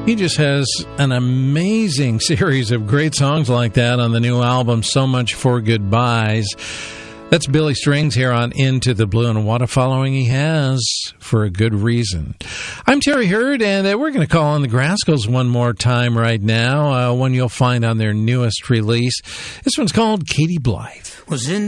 He just has an amazing series of great songs like that on the new album, So Much for Goodbyes. That's Billy Strings here on Into the Blue, and what a following he has for a good reason. I'm Terry Hurd, and we're going to call on the Grascals one more time right now, one you'll find on their newest release. This one's called Katie Blythe. Was in